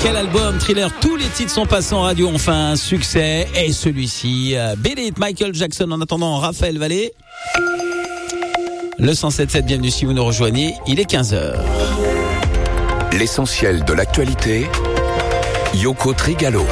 Quel album, Thriller, tous les titres sont passés en radio, enfin un succès. Et celui-ci, Beat It, Michael Jackson. En attendant, Raphaël Vallée. Le 107.7, bienvenue si vous nous rejoignez, il est 15h. L'essentiel de l'actualité, Yoko Trigalo.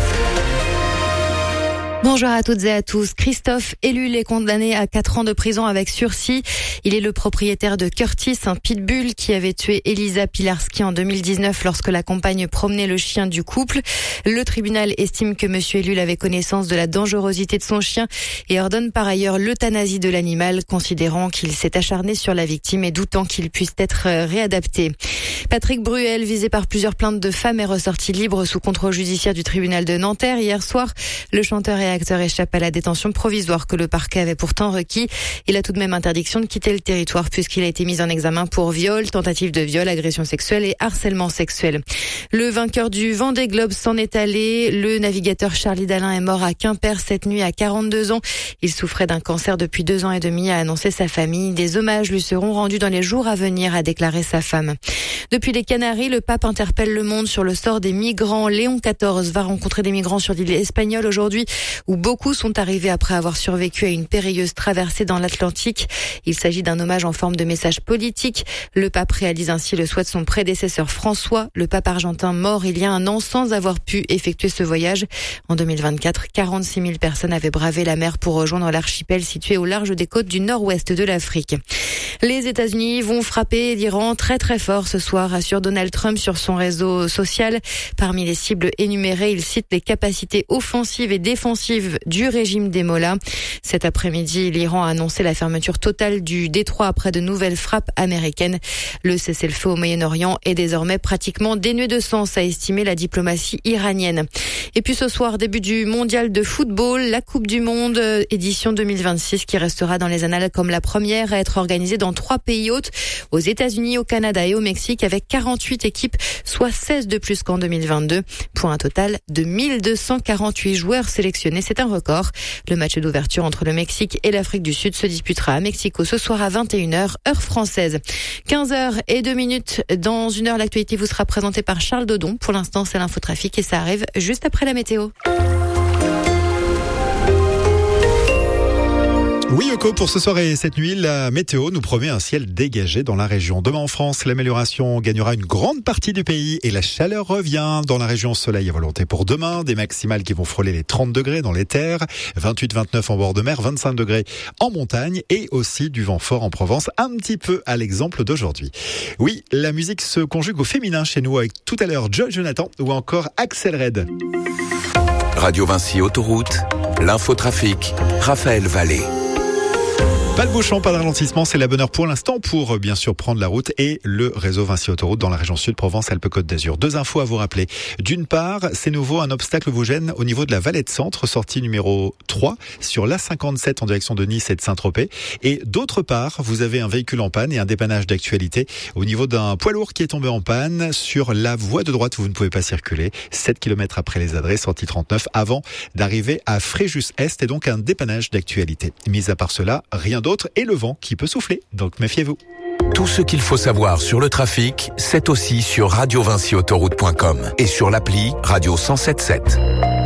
Bonjour à toutes et à tous. Christophe Ellul est condamné à 4 ans de prison avec sursis. Il est le propriétaire de Curtis, un pitbull qui avait tué Elisa Pilarski en 2019 lorsque la compagne promenait le chien du couple. Le tribunal estime que monsieur Ellul avait connaissance de la dangerosité de son chien et ordonne par ailleurs l'euthanasie de l'animal, considérant qu'il s'est acharné sur la victime et doutant qu'il puisse être réadapté. Patrick Bruel, visé par plusieurs plaintes de femmes, est ressorti libre sous contrôle judiciaire du tribunal de Nanterre. Hier soir, le chanteur et acteur échappe à la détention provisoire que le parquet avait pourtant requis. Il a tout de même interdiction de quitter le territoire puisqu'il a été mis en examen pour viol, tentative de viol, agression sexuelle et harcèlement sexuel. Le vainqueur du Vendée Globe s'en est allé. Le navigateur Charlie Dalin est mort à Quimper cette nuit à 42 ans. Il souffrait d'un cancer depuis 2 ans et demi, a annoncé sa famille. Des hommages lui seront rendus dans les jours à venir, a déclaré sa femme. Depuis les Canaries, le pape interpelle le monde sur le sort des migrants. Léon XIV va rencontrer des migrants sur l'île espagnole aujourd'hui, où beaucoup sont arrivés après avoir survécu à une périlleuse traversée dans l'Atlantique. Il s'agit d'un hommage en forme de message politique. Le pape réalise ainsi le souhait de son prédécesseur François, le pape argentin mort il y a un an sans avoir pu effectuer ce voyage. En 2024, 46 000 personnes avaient bravé la mer pour rejoindre l'archipel situé au large des côtes du nord-ouest de l'Afrique. Les États-Unis vont frapper l'Iran très très fort ce soir, assure Donald Trump sur son réseau social. Parmi les cibles énumérées, il cite les capacités offensives et défensives du régime des Mollahs. Cet après-midi, l'Iran a annoncé la fermeture totale du détroit après de nouvelles frappes américaines. Le cessez-le-feu au Moyen-Orient est désormais pratiquement dénué de sens, a estimé la diplomatie iranienne. Et puis ce soir, début du mondial de football, la Coupe du Monde édition 2026 qui restera dans les annales comme la première à être organisée dans 3 pays hôtes, aux États-Unis, au Canada et au Mexique, avec 48 équipes, soit 16 de plus qu'en 2022, pour un total de 1248 joueurs sélectionnés. C'est un record. Le match d'ouverture entre le Mexique et l'Afrique du Sud se disputera à Mexico ce soir à 21h, heure française. 15h02. Dans une heure, l'actualité vous sera présentée par Charles Dodon. Pour l'instant, c'est l'infotrafic et ça arrive juste après la météo. Oui, Yoko, pour ce soir et cette nuit, la météo nous promet un ciel dégagé dans la région. Demain en France, l'amélioration gagnera une grande partie du pays et la chaleur revient. Dans la région, soleil à volonté pour demain, des maximales qui vont frôler les 30 degrés dans les terres, 28-29 en bord de mer, 25 degrés en montagne et aussi du vent fort en Provence, un petit peu à l'exemple d'aujourd'hui. Oui, la musique se conjugue au féminin chez nous avec tout à l'heure Joy Jonathan ou encore Axel Red. Radio Vinci Autoroute, l'infotrafic, Raphaël Vallée. Pas de bouchon, pas de ralentissement, c'est la bonne heure pour l'instant pour bien sûr prendre la route et le réseau Vinci Autoroute dans la région Sud, Provence-Alpes-Côte d'Azur. 2 infos à vous rappeler. D'une part, c'est nouveau, un obstacle vous gêne au niveau de la Vallée de Centre, sortie numéro 3 sur l'A57 en direction de Nice et de Saint-Tropez. Et d'autre part, vous avez un véhicule en panne et un dépannage d'actualité au niveau d'un poids lourd qui est tombé en panne sur la voie de droite. Vous ne pouvez pas circuler. 7 km après les adresses, sortie 39 avant d'arriver à Fréjus-Est et donc un dépannage d'actualité. Mis à part cela, rien d'autre et le vent qui peut souffler, donc méfiez-vous. Tout ce qu'il faut savoir sur le trafic, c'est aussi sur radiovinciautoroute.com et sur l'appli Radio 107.7.